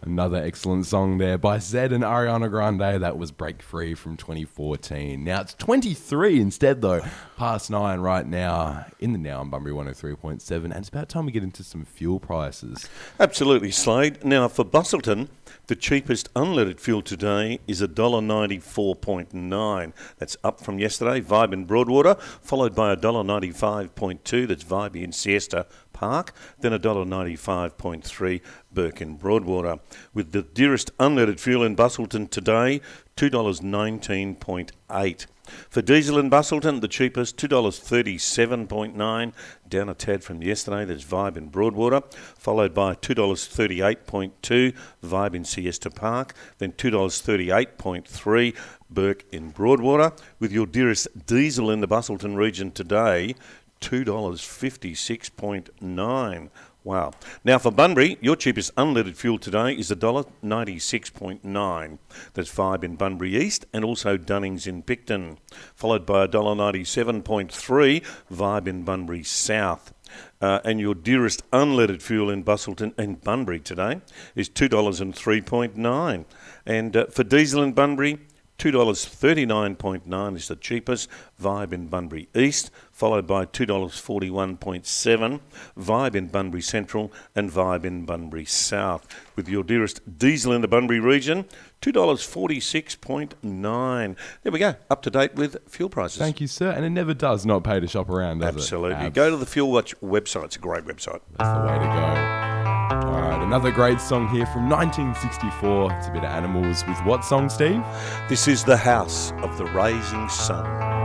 Another excellent song there by Zedd and Ariana Grande. That was Break Free from 2014. Now it's 23 instead though, past 9 right now in the Now on Bunbury 103.7, and it's about time we get into some fuel prices. Absolutely, Slade. Now for Busselton, the cheapest unleaded fuel today is $1.94.9. That's up from yesterday, Vibe in Broadwater, followed by $1.95.2, that's Vibe in Siesta Park, then $1.95.3 Burke in Broadwater. With the dearest unleaded fuel in Busselton today, $2.19.8. For diesel in Busselton, the cheapest, $2.37.9, down a tad from yesterday, that's Vibe in Broadwater, followed by $2.38.2, Vibe in Siesta Park, then $2.38.3, Burke in Broadwater. With your dearest diesel in the Busselton region today, $2.56.9. Wow. Now for Bunbury, your cheapest unleaded fuel today is $1.96.9. That's Vibe in Bunbury East and also Dunnings in Picton, followed by $1.97.3, Vibe in Bunbury South. And your dearest unleaded fuel in Busselton and Bunbury today is $2.03.9. And for diesel in Bunbury, $2.39.9 is the cheapest, Vibe in Bunbury East, followed by $2.41.7, Vibe in Bunbury Central and Vibe in Bunbury South. With your dearest diesel in the Bunbury region, $2.46.9. There we go, up to date with fuel prices. Thank you, sir. And it never does not pay to shop around, does Absolutely. it? Go to the Fuel Watch website. It's a great website. That's the way to go. All right, another great song here from 1964. It's a bit of Animals with what song, Steve? This is The House of the Rising Sun.